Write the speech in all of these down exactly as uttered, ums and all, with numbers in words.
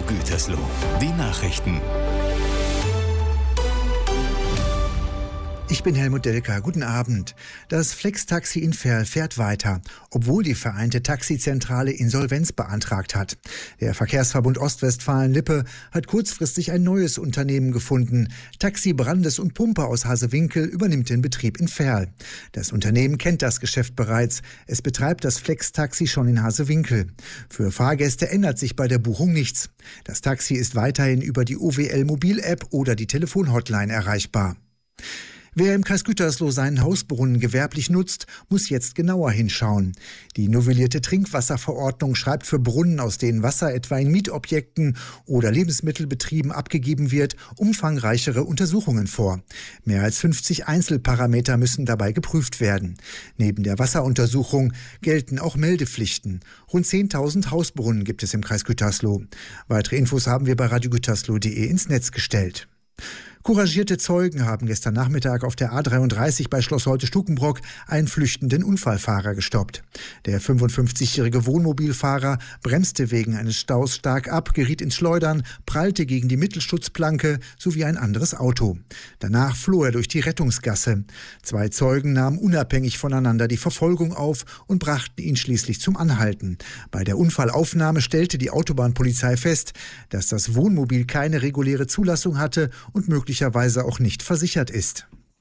Gütersloh. Die Nachrichten. Ich bin Helmut Delker. Guten Abend. Das Flex-Taxi in Verl fährt weiter, obwohl die Vereinte Taxizentrale Insolvenz beantragt hat. Der Verkehrsverbund Ostwestfalen-Lippe hat kurzfristig ein neues Unternehmen gefunden. Taxi Brandes und Pumpe aus Hasewinkel übernimmt den Betrieb in Verl. Das Unternehmen kennt das Geschäft bereits. Es betreibt das Flex-Taxi schon in Hasewinkel. Für Fahrgäste ändert sich bei der Buchung nichts. Das Taxi ist weiterhin über die O W L-Mobil-App oder die Telefonhotline erreichbar. Wer im Kreis Gütersloh seinen Hausbrunnen gewerblich nutzt, muss jetzt genauer hinschauen. Die novellierte Trinkwasserverordnung schreibt für Brunnen, aus denen Wasser etwa in Mietobjekten oder Lebensmittelbetrieben abgegeben wird, umfangreichere Untersuchungen vor. Mehr als fünfzig Einzelparameter müssen dabei geprüft werden. Neben der Wasseruntersuchung gelten auch Meldepflichten. Rund zehntausend Hausbrunnen gibt es im Kreis Gütersloh. Weitere Infos haben wir bei radio gütersloh punkt de ins Netz gestellt. Couragierte Zeugen haben gestern Nachmittag auf der A dreiunddreißig bei Schloss Holte-Stukenbrock einen flüchtenden Unfallfahrer gestoppt. Der fünfundfünfzigjährige Wohnmobilfahrer bremste wegen eines Staus stark ab, geriet ins Schleudern, prallte gegen die Mittelschutzplanke sowie ein anderes Auto. Danach floh er durch die Rettungsgasse. Zwei Zeugen nahmen unabhängig voneinander die Verfolgung auf und brachten ihn schließlich zum Anhalten. Bei der Unfallaufnahme stellte die Autobahnpolizei fest, dass das Wohnmobil keine reguläre Zulassung hatte und möglicherweise auch nicht versichert ist.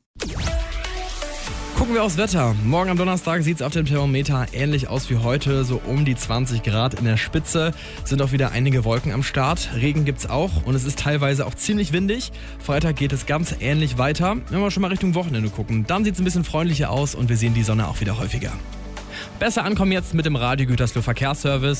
Gucken wir aufs Wetter. Morgen am Donnerstag sieht es auf dem Thermometer ähnlich aus wie heute, so um die zwanzig Grad in der Spitze. Sind auch wieder einige Wolken am Start. Regen gibt's auch und es ist teilweise auch ziemlich windig. Freitag geht es ganz ähnlich weiter. Wenn wir schon mal Richtung Wochenende gucken, dann sieht es ein bisschen freundlicher aus und wir sehen die Sonne auch wieder häufiger. Besser ankommen jetzt mit dem Radio Gütersloh Verkehrsservice.